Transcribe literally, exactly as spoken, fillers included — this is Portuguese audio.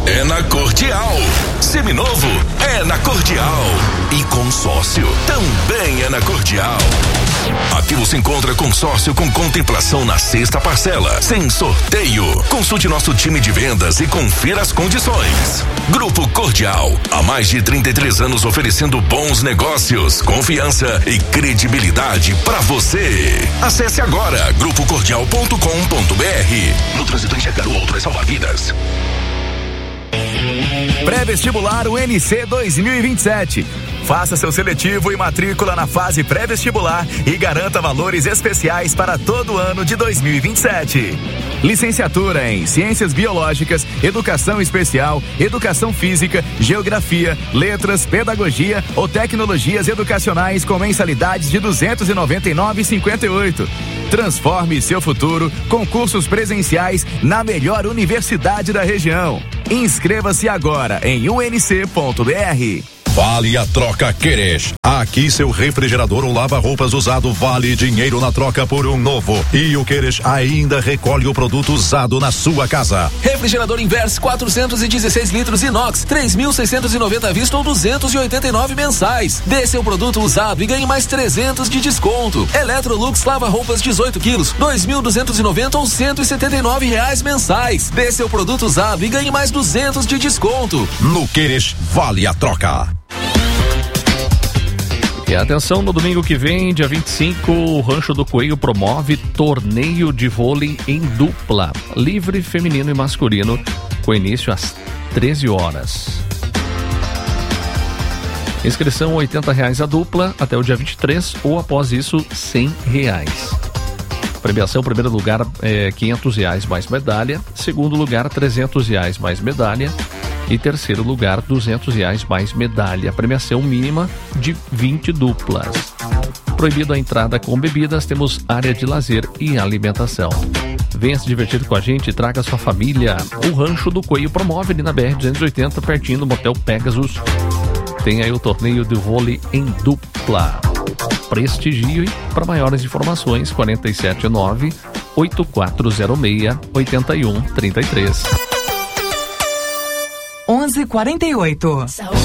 é na Cordial. Seminovo é na Cordial. E consórcio também é na Cordial. Aqui você encontra consórcio com contemplação na sexta parcela, sem sorteio. Consulte nosso time de vendas e confira as condições. Grupo Cordial, há mais de trinta e três anos oferecendo bons negócios, confiança e credibilidade para você. Acesse agora grupo cordial ponto com ponto br. No trânsito enxergar o outro é salvar vidas. Pré-vestibular U N C dois mil e vinte e sete. Faça seu seletivo e matrícula na fase pré-vestibular e garanta valores especiais para todo o ano de dois mil e vinte e sete. Licenciatura em Ciências Biológicas, Educação Especial, Educação Física, Geografia, Letras, Pedagogia ou Tecnologias Educacionais com mensalidades de duzentos e noventa e nove reais e cinquenta e oito centavos. Transforme seu futuro com cursos presenciais na melhor universidade da região. Inscreva-se agora em u n c ponto b r. Vale a troca Queres. Aqui seu refrigerador ou lava-roupas usado vale dinheiro na troca por um novo. E o Queres ainda recolhe o produto usado na sua casa. Refrigerador Inverse quatrocentos e dezesseis litros inox, três mil seiscentos e noventa à vista ou duzentos e oitenta e nove mensais. Dê seu produto usado e ganhe mais trezentos de desconto. Electrolux lava-roupas dezoito quilos, dois mil duzentos e noventa ou cento e setenta e nove reais mensais. Dê seu produto usado e ganhe mais duzentos de desconto. No Queres vale a troca. E atenção, no domingo que vem, dia vinte e cinco, o Rancho do Coelho promove torneio de vôlei em dupla, livre, feminino e masculino, com início às treze horas. Inscrição oitenta reais a dupla até o dia vinte e três ou após isso cem reais. Premiação, primeiro lugar é quinhentos reais mais medalha, segundo lugar trezentos reais mais medalha e terceiro lugar duzentos reais mais medalha. Premiação mínima de vinte duplas. Proibido a entrada com bebidas, temos área de lazer e alimentação. Venha se divertir com a gente e traga sua família. O Rancho do Coelho promove ali na B R duzentos e oitenta, pertinho do Motel Pegasus. Tem aí o torneio de vôlei em dupla. Prestigio e para maiores informações quarenta e sete nove oito quatro zero seis oito um três três. onze e quarenta e oito.